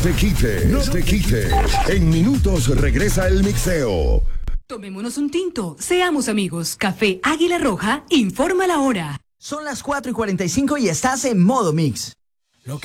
te quites, no te quites. En minutos regresa el mixeo. Tomémonos un tinto, seamos amigos. Café Águila Roja informa la hora. Son las 4:45 y estás en modo mix.